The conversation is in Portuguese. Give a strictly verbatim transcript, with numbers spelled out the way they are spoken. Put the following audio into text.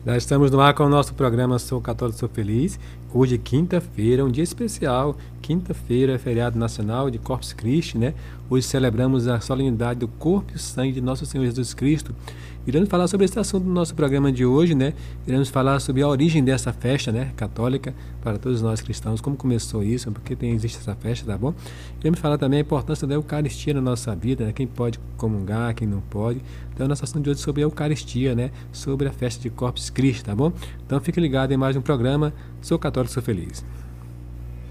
Já estamos no ar com o nosso programa Sou Católico, Sou Feliz. Hoje, quinta-feira, um dia especial. Quinta-feira é feriado nacional de Corpus Christi, né? Hoje celebramos a solenidade do corpo e sangue de nosso Senhor Jesus Cristo. Iremos falar sobre esse assunto no nosso programa de hoje, né? Iremos falar sobre a origem dessa festa, né? Católica, para todos nós cristãos, como começou isso, porque tem, existe essa festa, tá bom? Iremos falar também a importância da Eucaristia na nossa vida, né? Quem pode comungar, quem não pode. Então, a nossa assunto de hoje é sobre a Eucaristia, né? Sobre a festa de Corpus Christi, tá bom? Então, fique ligado em mais um programa. Sou Católico, Sou Feliz.